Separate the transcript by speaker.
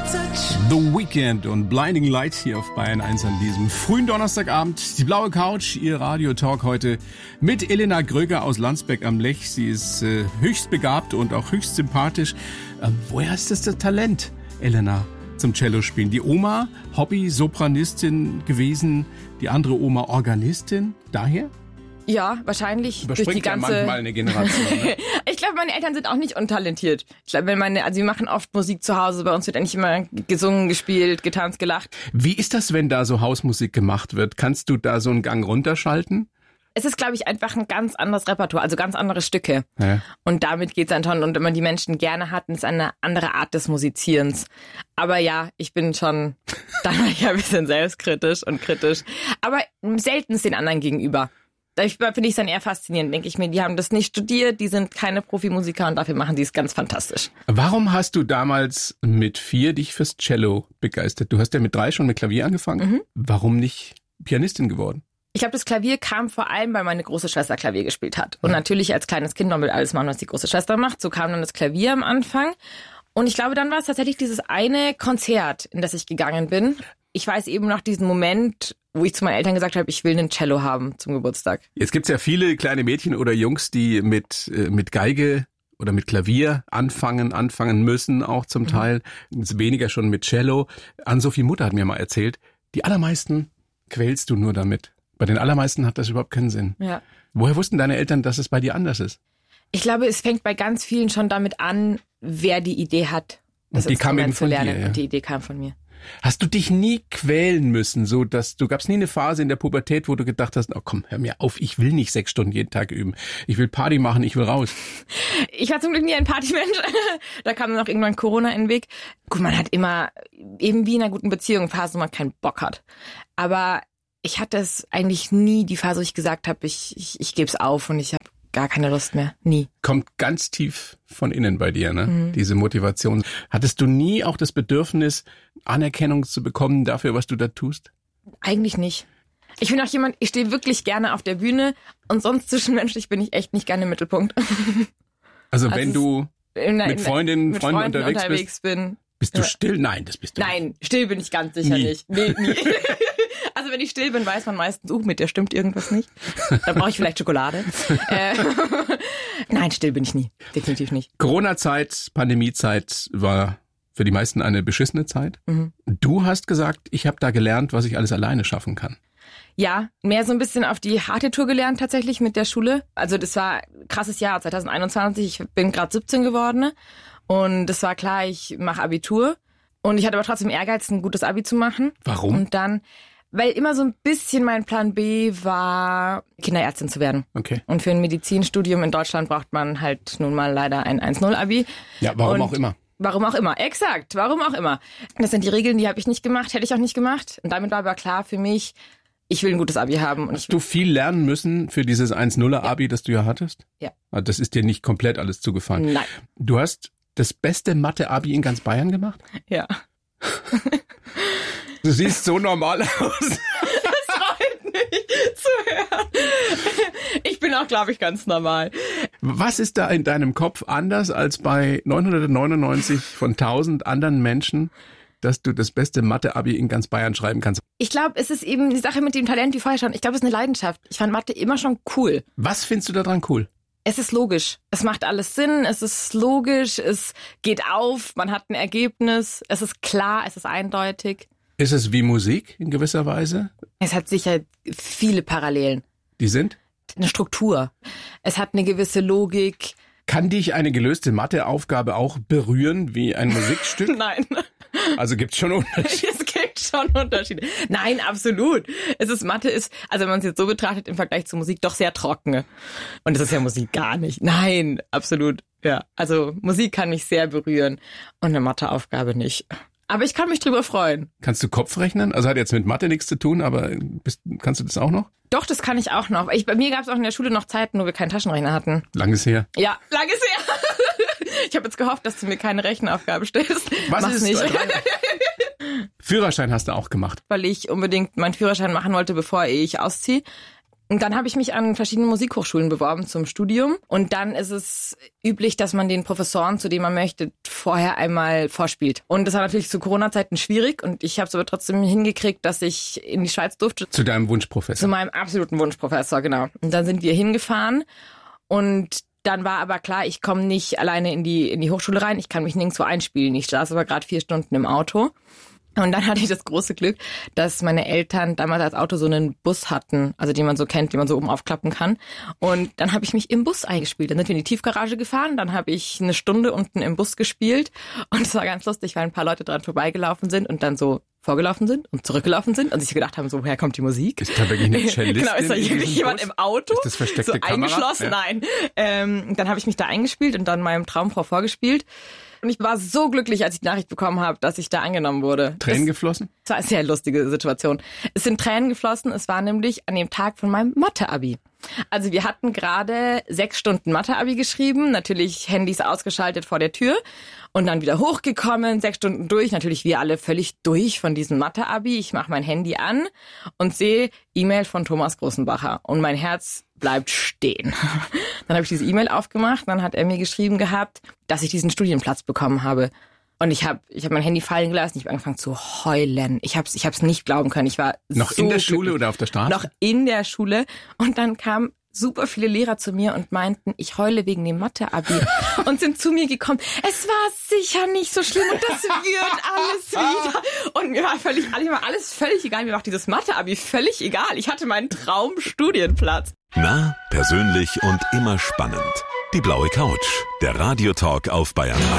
Speaker 1: The Weeknd und Blinding Lights hier auf Bayern 1 an diesem frühen Donnerstagabend. Die blaue Couch, ihr Radiotalk heute mit Elena Gröger aus Landsberg am Lech. Sie ist höchst begabt und auch höchst sympathisch. Woher ist das Talent, Elena, zum Cello spielen? Die Oma, Hobby-Sopranistin gewesen, die andere Oma Organistin. Daher?
Speaker 2: Ja, wahrscheinlich durch die ganze...
Speaker 1: Ja manchmal eine Generation. Ne?
Speaker 2: Ich glaube, meine Eltern sind auch nicht untalentiert. Ich glaube, wir machen oft Musik zu Hause. Bei uns wird eigentlich immer gesungen, gespielt, getanzt, gelacht.
Speaker 1: Wie ist das, wenn da so Hausmusik gemacht wird? Kannst du da so einen Gang runterschalten?
Speaker 2: Es ist, glaube ich, einfach ein ganz anderes Repertoire, also ganz andere Stücke.
Speaker 1: Ja.
Speaker 2: Und damit geht's dann schon. Und wenn man die Menschen gerne hat, ist eine andere Art des Musizierens. Aber ja, ich bin schon dann ein bisschen selbstkritisch und kritisch. Aber selten den anderen gegenüber. Da finde ich es dann eher faszinierend, denke ich mir. Die haben das nicht studiert, die sind keine Profimusiker und dafür machen die es ganz fantastisch.
Speaker 1: Warum hast du damals mit 4 dich fürs Cello begeistert? Du hast ja mit 3 schon mit Klavier angefangen. Mhm. Warum nicht Pianistin geworden?
Speaker 2: Ich glaube, das Klavier kam vor allem, weil meine große Schwester Klavier gespielt hat. Und natürlich als kleines Kind noch mit alles machen, was die große Schwester macht. So kam dann das Klavier am Anfang. Und ich glaube, dann war es tatsächlich dieses eine Konzert, in das ich gegangen bin. Ich weiß eben noch diesen Moment, wo ich zu meinen Eltern gesagt habe, ich will einen Cello haben zum Geburtstag.
Speaker 1: Jetzt gibt's ja viele kleine Mädchen oder Jungs, die mit Geige oder mit Klavier anfangen müssen, auch zum Teil. Weniger schon mit Cello. Ann-Sophie Mutter hat mir mal erzählt, die allermeisten quälst du nur damit. Bei den allermeisten hat das überhaupt keinen Sinn.
Speaker 2: Ja.
Speaker 1: Woher wussten deine Eltern, dass es bei dir anders ist?
Speaker 2: Ich glaube, es fängt bei ganz vielen schon damit an, wer die Idee hat, das
Speaker 1: Instrument
Speaker 2: zu lernen.
Speaker 1: Dir, ja.
Speaker 2: Und die Idee kam von mir.
Speaker 1: Hast du dich nie quälen müssen, so dass gab's nie eine Phase in der Pubertät, wo du gedacht hast, oh komm, hör mir auf, ich will nicht 6 Stunden jeden Tag üben. Ich will Party machen, ich will raus.
Speaker 2: Ich war zum Glück nie ein Partymensch. Da kam dann auch irgendwann Corona in den Weg. Gut, man hat immer, eben wie in einer guten Beziehung, Phasen, wo man keinen Bock hat. Aber ich hatte es eigentlich nie, die Phase, wo ich gesagt habe, ich gebe es auf und ich habe gar keine Lust mehr. Nie.
Speaker 1: Kommt ganz tief von innen bei dir, ne? Diese Motivation. Hattest du nie auch das Bedürfnis, Anerkennung zu bekommen dafür, was du da tust?
Speaker 2: Eigentlich nicht. Ich bin auch jemand, ich stehe wirklich gerne auf der Bühne und sonst zwischenmenschlich bin ich echt nicht gerne im Mittelpunkt.
Speaker 1: Also wenn du mit Freunden unterwegs
Speaker 2: bin.
Speaker 1: Bist du still? Nein, das bist du nicht.
Speaker 2: Nein, still bin ich ganz sicher nicht. Nee, nie. Also wenn ich still bin, weiß man meistens, mit der stimmt irgendwas nicht. Da brauche ich vielleicht Schokolade. Nein, still bin ich nie. Definitiv nicht.
Speaker 1: Corona-Zeit, Pandemie-Zeit war für die meisten eine beschissene Zeit. Mhm. Du hast gesagt, ich habe da gelernt, was ich alles alleine schaffen kann.
Speaker 2: Ja, mehr so ein bisschen auf die harte Tour gelernt tatsächlich mit der Schule. Also das war ein krasses Jahr, 2021. Ich bin gerade 17 geworden und es war klar, ich mache Abitur. Und ich hatte aber trotzdem Ehrgeiz, ein gutes Abi zu machen.
Speaker 1: Warum?
Speaker 2: Und dann, weil immer so ein bisschen mein Plan B war, Kinderärztin zu werden.
Speaker 1: Okay.
Speaker 2: Und für ein Medizinstudium in Deutschland braucht man halt nun mal leider ein 1-0-Abi.
Speaker 1: Ja, warum auch immer.
Speaker 2: Warum auch immer, exakt, warum auch immer. Das sind die Regeln, die habe ich nicht gemacht, hätte ich auch nicht gemacht. Und damit war aber klar für mich, ich will ein gutes Abi haben. Und
Speaker 1: hast du viel lernen müssen für dieses 1-0er-Abi, ja, das du ja hattest?
Speaker 2: Ja.
Speaker 1: Das ist dir nicht komplett alles zugefallen?
Speaker 2: Nein.
Speaker 1: Du hast das beste Mathe-Abi in ganz Bayern gemacht?
Speaker 2: Ja.
Speaker 1: Du siehst so normal aus.
Speaker 2: Das freut mich zu hören. Ich bin auch, glaube ich, ganz normal.
Speaker 1: Was ist da in deinem Kopf anders als bei 999 von 1000 anderen Menschen, dass du das beste Mathe-Abi in ganz Bayern schreiben kannst?
Speaker 2: Ich glaube, es ist eben die Sache mit dem Talent, wie vorher schon. Ich glaube, es ist eine Leidenschaft. Ich fand Mathe immer schon cool.
Speaker 1: Was findest du daran cool?
Speaker 2: Es ist logisch. Es macht alles Sinn. Es ist logisch. Es geht auf. Man hat ein Ergebnis. Es ist klar. Es ist eindeutig.
Speaker 1: Ist es wie Musik in gewisser Weise?
Speaker 2: Es hat sicher viele Parallelen.
Speaker 1: Die sind?
Speaker 2: Eine Struktur. Es hat eine gewisse Logik.
Speaker 1: Kann dich eine gelöste Matheaufgabe auch berühren wie ein Musikstück?
Speaker 2: Nein.
Speaker 1: Also gibt's schon Unterschiede?
Speaker 2: Es gibt schon Unterschiede. Nein, absolut. Mathe ist, also wenn man es jetzt so betrachtet, im Vergleich zur Musik doch sehr trocken. Und das ist ja Musik gar nicht. Nein, absolut. Ja, also Musik kann mich sehr berühren und eine Matheaufgabe nicht. Aber ich kann mich drüber freuen.
Speaker 1: Kannst du Kopf rechnen? Also hat jetzt mit Mathe nichts zu tun, aber kannst du das auch noch?
Speaker 2: Doch, das kann ich auch noch. Bei mir gab es auch in der Schule noch Zeiten, wo wir keinen Taschenrechner hatten.
Speaker 1: Langes her.
Speaker 2: Ja, langes her. Ich habe jetzt gehofft, dass du mir keine Rechenaufgabe stellst.
Speaker 1: Was
Speaker 2: Mach's
Speaker 1: ist
Speaker 2: nicht.
Speaker 1: Führerschein hast du auch gemacht.
Speaker 2: Weil ich unbedingt meinen Führerschein machen wollte, bevor ich ausziehe. Und dann habe ich mich an verschiedenen Musikhochschulen beworben zum Studium. Und dann ist es üblich, dass man den Professoren, zu denen man möchte, vorher einmal vorspielt. Und das war natürlich zu Corona-Zeiten schwierig. Und ich habe es aber trotzdem hingekriegt, dass ich in die Schweiz durfte.
Speaker 1: Zu deinem Wunschprofessor?
Speaker 2: Zu meinem absoluten Wunschprofessor, genau. Und dann sind wir hingefahren. Und dann war aber klar, ich komme nicht alleine in die Hochschule rein. Ich kann mich nirgendwo einspielen. Ich saß aber gerade 4 Stunden im Auto. Und dann hatte ich das große Glück, dass meine Eltern damals als Auto so einen Bus hatten, also den man so kennt, den man so oben aufklappen kann. Und dann habe ich mich im Bus eingespielt. Dann sind wir in die Tiefgarage gefahren, dann habe ich 1 Stunde unten im Bus gespielt. Und es war ganz lustig, weil ein paar Leute dran vorbeigelaufen sind und dann so vorgelaufen sind und zurückgelaufen sind und sich gedacht haben, so, woher kommt die Musik?
Speaker 1: Ist da wirklich eine Cellistin?
Speaker 2: Genau, ist da wirklich jemand im Auto?
Speaker 1: Ist das versteckte
Speaker 2: so
Speaker 1: Kamera?
Speaker 2: Eingeschlossen? Ja. Nein. Dann habe ich mich da eingespielt und dann meinem Traumfrau vorgespielt. Und ich war so glücklich, als ich die Nachricht bekommen habe, dass ich da angenommen wurde.
Speaker 1: Tränen geflossen?
Speaker 2: Es war eine sehr lustige Situation. Es sind Tränen geflossen. Es war nämlich an dem Tag von meinem Mathe-Abi. Also wir hatten gerade 6 Stunden Mathe-Abi geschrieben, natürlich Handys ausgeschaltet vor der Tür und dann wieder hochgekommen, 6 Stunden durch, natürlich wir alle völlig durch von diesem Mathe-Abi. Ich mache mein Handy an und sehe E-Mail von Thomas Großenbacher und mein Herz bleibt stehen. Dann habe ich diese E-Mail aufgemacht, dann hat er mir geschrieben gehabt, dass ich diesen Studienplatz bekommen habe. Und ich hab mein Handy fallen gelassen, ich habe angefangen zu heulen. Ich hab's nicht glauben können. Ich war
Speaker 1: noch
Speaker 2: so
Speaker 1: in der
Speaker 2: glücklich.
Speaker 1: Schule oder auf der Straße?
Speaker 2: Noch in der Schule. Und dann kamen super viele Lehrer zu mir und meinten, ich heule wegen dem Mathe-Abi. Und sind zu mir gekommen. Es war sicher nicht so schlimm und das wird alles wieder. Und mir war alles völlig egal. Mir war auch dieses Mathe-Abi völlig egal. Ich hatte meinen Traumstudienplatz.
Speaker 3: Nah, persönlich und immer spannend. Die blaue Couch, der Radiotalk auf Bayern 1.